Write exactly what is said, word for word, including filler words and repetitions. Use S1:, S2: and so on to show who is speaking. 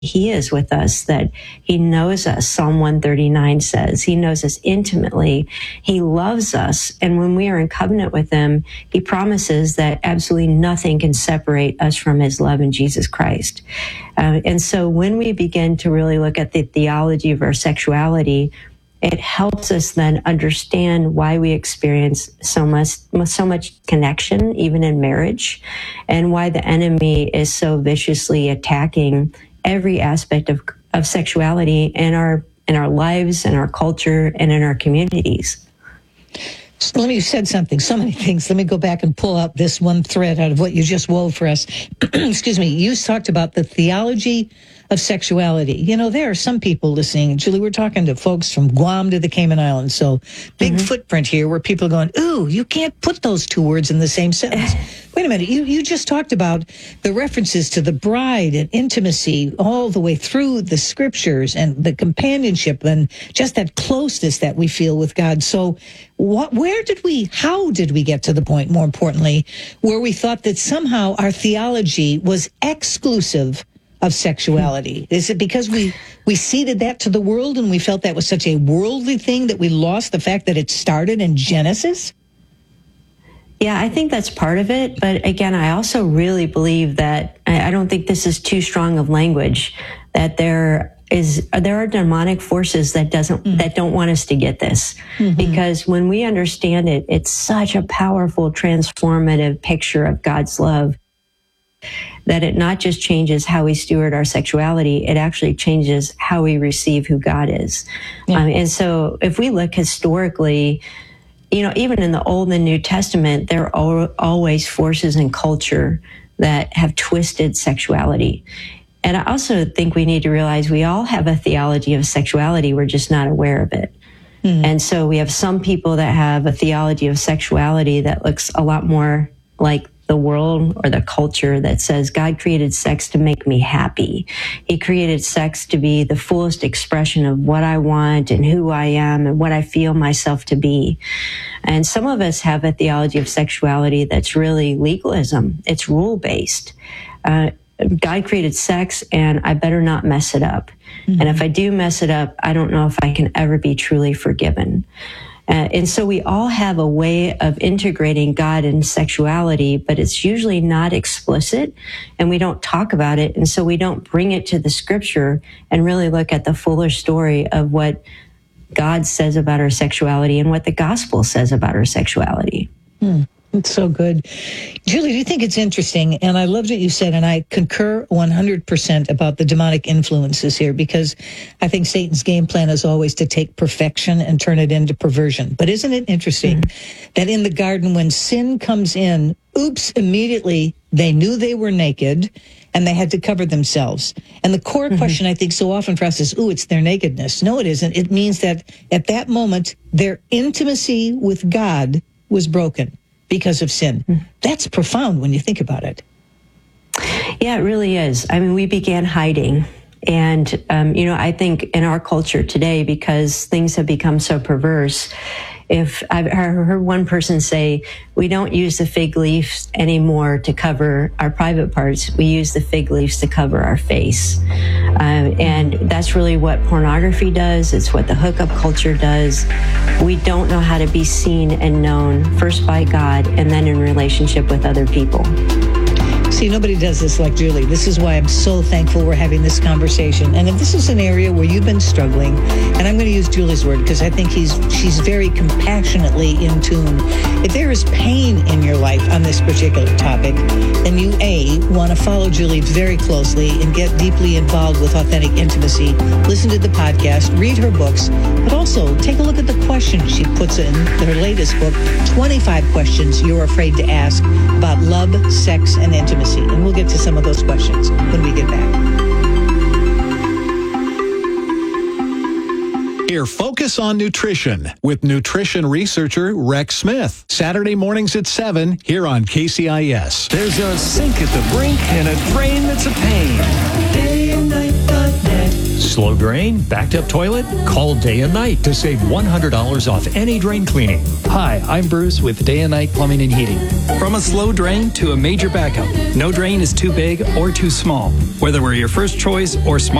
S1: he is with us, that he knows us. Psalm one thirty-nine says he knows us intimately. He loves us. And when we are in covenant with him, he promises that absolutely nothing can separate us from his love in Jesus Christ. Uh, and so when we begin to really look at the theology of our sexuality, it helps us then understand why we experience so much, so much connection, even in marriage, and why the enemy is so viciously attacking every aspect of, of sexuality in our, in our lives, in our culture, and in our communities.
S2: So let me, you said something, so many things. Let me go back and pull out this one thread out of what you just wove for us. Excuse me. You talked about the theology of sexuality. You know, there are some people listening. Julie, we're talking to folks from Guam to the Cayman Islands. So big mm-hmm. footprint here where people are going, ooh, you can't put those two words in the same sentence. Wait a minute. You, you just talked about the references to the bride and intimacy all the way through the scriptures and the companionship and just that closeness that we feel with God. So what, where did we, how did we get to the point, more importantly, where we thought that somehow our theology was exclusive of sexuality? Is it because we, we ceded that to the world and we felt that was such a worldly thing that we lost the fact that it started in Genesis?
S1: Yeah, I think that's part of it. But again, I also really believe that, I don't think this is too strong of language, that there is, there are demonic forces that doesn't, mm. that don't want us to get this. Mm-hmm. Because when we understand it, it's such a powerful, transformative picture of God's love, that it not just changes how we steward our sexuality, it actually changes how we receive who God is. Yeah. Um, and so if we look historically, you know, even in the Old and New Testament, there are always forces in culture that have twisted sexuality. And I also think we need to realize we all have a theology of sexuality. We're just not aware of it. Mm-hmm. And so we have some people that have a theology of sexuality that looks a lot more like the world or the culture that says God created sex to make me happy. He created sex to be the fullest expression of what I want and who I am and what I feel myself to be. And some of us have a theology of sexuality that's really legalism. It's rule-based. Uh, God created sex and I better not mess it up. Mm-hmm. And if I do mess it up, I don't know if I can ever be truly forgiven. Uh, and so we all have a way of integrating God and sexuality, but it's usually not explicit and we don't talk about it. And so we don't bring it to the scripture and really look at the fuller story of what God says about our sexuality and what the gospel says about our sexuality.
S2: Hmm. It's so good. Julie, do you think it's interesting? And I loved what you said, and I concur one hundred percent about the demonic influences here, because I think Satan's game plan is always to take perfection and turn it into perversion. But isn't it interesting mm-hmm. that in the garden, when sin comes in, oops, immediately they knew they were naked and they had to cover themselves. And the core mm-hmm. question I think so often for us is, ooh, it's their nakedness. No, it isn't. It means that at that moment, their intimacy with God was broken because of sin. That's profound when you think about it.
S1: Yeah, it really is. I mean, we began hiding. And, um, you know, I think in our culture today, because things have become so perverse, if I've heard one person say, we don't use the fig leaves anymore to cover our private parts, we use the fig leaves to cover our face. Um, and that's really what pornography does. It's what the hookup culture does. We don't know how to be seen and known, first by God and then in relationship with other people.
S2: See, nobody does this like Julie. This is why I'm so thankful we're having this conversation. And if this is an area where you've been struggling, and I'm going to use Julie's word because I think he's she's very compassionately in tune. If there is pain in your life on this particular topic, then you, A, want to follow Julie very closely and get deeply involved with authentic intimacy. Listen to the podcast, read her books, but also take a look at the questions she puts in her latest book, twenty-five questions you're afraid to ask about love, sex, and intimacy. And we'll get to some of those questions when we get back.
S3: Hear Focus on Nutrition with nutrition researcher Rex Smith. Saturday mornings at seven here on K C I S.
S4: There's a sink at the brink and a drain that's a pain. Day and night dot net. Slow drain? Backed up toilet? Call Day and Night to save one hundred dollars off any drain cleaning.
S5: Hi, I'm Bruce with Day and Night Plumbing and Heating. From a slow drain to a major backup, no drain is too big or too small. Whether we're your first choice or smart